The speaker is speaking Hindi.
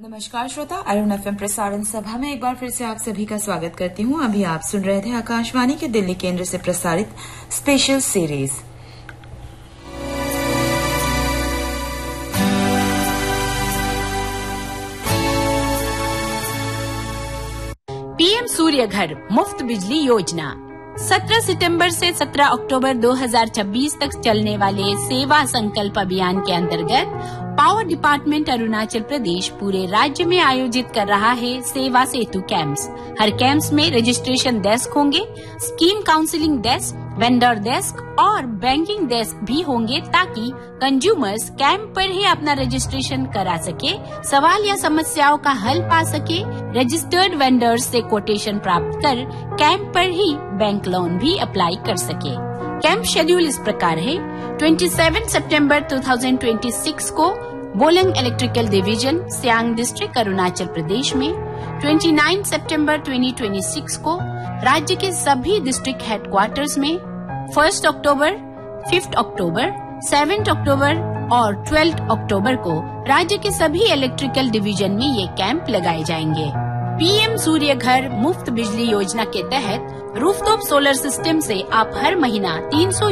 नमस्कार श्रोता, अरुण एफएम प्रसारण सभा में एक बार फिर से आप सभी का स्वागत करती हूं। अभी आप सुन रहे थे आकाशवाणी के दिल्ली केंद्र से प्रसारित स्पेशल सीरीज। पीएम सूर्य घर मुफ्त बिजली योजना 17 सितंबर से 17 अक्टूबर 2026 तक चलने वाले सेवा संकल्प अभियान के अंतर्गत पावर डिपार्टमेंट अरुणाचल प्रदेश पूरे राज्य में आयोजित कर रहा है सेवा सेतु कैंप्स। हर कैंप्स में रजिस्ट्रेशन डेस्क होंगे, scheme counselling desk, vendor desk और बैंकिंग डेस्क भी होंगे ताकि कंज्यूमर्स कैंप पर ही अपना रजिस्ट्रेशन करा सके, सवाल या समस्याओं का हल पा सके, रजिस्टर्ड वेंडर्स से कोटेशन प्राप्त कर कैंप पर ही बैंक लोन भी अप्लाई कर सके। कैंप शेड्यूल इस प्रकार है। 27 सितंबर 2026 को बोलंग electrical division, Siang district, Arunachal Pradesh में। 29 सितंबर 2026 को राज्य के सभी डिस्ट्रिक्ट हेडक्वार्टर्स में। 1 अक्टूबर, 5 अक्टूबर, 7 अक्टूबर और 12 अक्टूबर को राज्य के सभी इलेक्ट्रिकल डिवीजन में ये कैंप लगाए जाएंगे। पीएम सूर्य घर मुफ्त बिजली योजना के तहत रूफटॉप सोलर सिस्टम से आप हर महीना 300